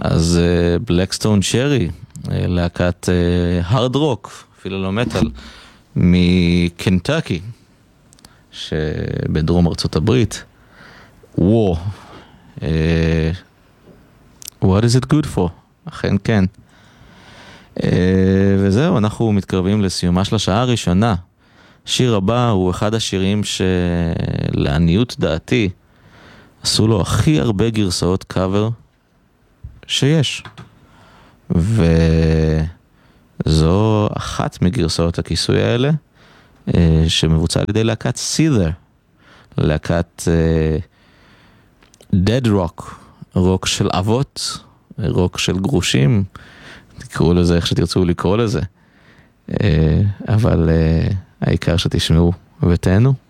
אז בלקסטון שרי, להקת הרד רוק, אפילו לא מטל, מקנטקי, שבדרום ארצות הברית. וואו, what is it good for? אכן כן. וזהו, אנחנו מתקרבים לסיומה של השעה הראשונה. השיר הבא הוא אחד השירים שלעניות דעתי עשו לו הכי הרבה גרסאות קאבר שיש. וזו אחת מגרסאות הכיסוי האלה שמבוצע על ידי להקת סית'ר, להקת dead rock, רוק של אבות, רוק של גרושים, תקראו לזה איך שתרצו לקרוא לזה, אבל העיקר שתשמעו ותהנו.